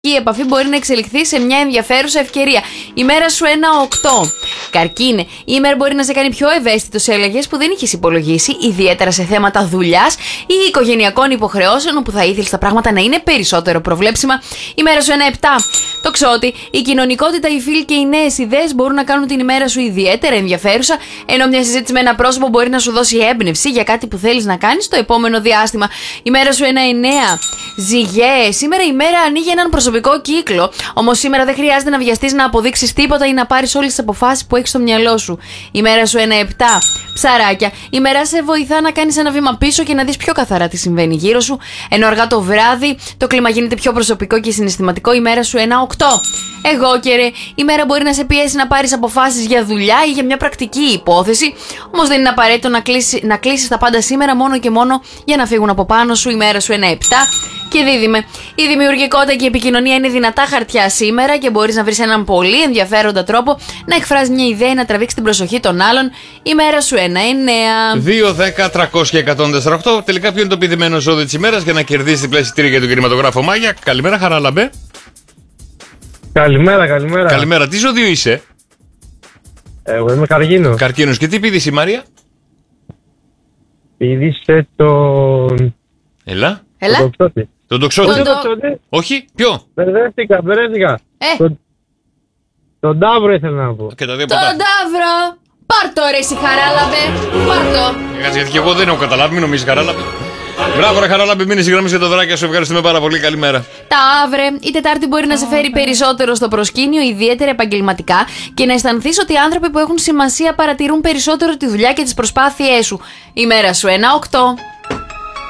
Η επαφή μπορεί να εξελιχθεί σε μια ενδιαφέρουσα ευκαιρία. Η μέρα σου 1-8. Καρκίνε. Η ημέρα μπορεί να σε κάνει πιο ευαίσθητο σε αλλαγές που δεν είχες υπολογίσει, ιδιαίτερα σε θέματα δουλειάς ή οικογενειακών υποχρεώσεων, όπου θα ήθελες τα πράγματα να είναι περισσότερο προβλέψιμα. Η μέρα σου 1-7. Τοξότη. Η κοινωνικότητα, οι φίλοι και οι νέες ιδέες μπορούν να κάνουν την ημέρα σου ιδιαίτερα ενδιαφέρουσα, ενώ μια συζήτηση με ένα πρόσωπο μπορεί να σου δώσει έμπνευση για κάτι που θέλεις να κάνεις το επόμενο διάστημα. Η μέρα σου 1-9. Ζυγέ. Σήμερα η μέρα ανοίγει έναν προσωπικό κύκλο, όμως σήμερα δεν χρειάζεται να βιαστείς να αποδείξεις τίποτα ή να πάρεις όλες τις αποφάσεις που έχεις στο μυαλό σου. Η μέρα σου 1-7. Ψαράκια. Η μέρα σε βοηθά να κάνεις ένα βήμα πίσω και να δεις πιο καθαρά τι συμβαίνει γύρω σου, ενώ αργά το βράδυ το κλίμα γίνεται πιο προσωπικό και συναισθηματικό. Η μέρα σου 1-8. Εγώ καιρέ. Η μέρα μπορεί να σε πιέσει να πάρεις αποφάσεις για δουλειά ή για μια πρακτική υπόθεση, όμως δεν είναι απαραίτητο να κλείσεις τα πάντα σήμερα μόνο και μόνο για να φύγουν από πάνω σου. Η μέρα σου 1-7. Και δίδυμε. Η δημιουργικότητα και η επικοινωνία είναι δυνατά χαρτιά σήμερα και μπορείς να βρεις έναν πολύ ενδιαφέροντα τρόπο να εκφράσεις μια ιδέα ή να τραβήξεις την προσοχή των άλλων. Η μέρα σου 1-9. 2-10-300-148. Τελικά, ποιο είναι το πηδημένο ζώδιο της ημέρας για να κερδίσει διπλά εισιτήρια για τον κινηματογράφο Μάγια? Καλημέρα, Χαράλαμπε. Καλημέρα. Καλημέρα. Τι ζώδιο είσαι? Εγώ είμαι Καρκίνος. Καρκίνος. Και τι πήδησε η Μαρία? Πήδησε τον... Έλα. Τον τοξότη. Όχι, ποιο? Μπερδεύτηκα. Τον Ταύρο ήθελα να πω. Και τα δύο τον Ταύρο. Πάρ' το ρε εσύ Χαράλαμπε. Πάρ' το. Γιατί και εγώ δεν έχω καταλάβει, μην νομίζεις Χαράλαμπε. Μπράβο ρε Χαράλαμπε, μείνεις στη γραμμή για το δωράκι σου. Ευχαριστούμε πάρα πολύ, καλημέρα. Ταύρε, η Τετάρτη μπορεί να σε φέρει περισσότερο στο προσκήνιο, ιδιαίτερα επαγγελματικά, και να αισθανθείς ότι οι άνθρωποι που έχουν σημασία παρατηρούν περισσότερο τη δουλειά και τις προσπάθειές σου. Η μέρα σου 1-8.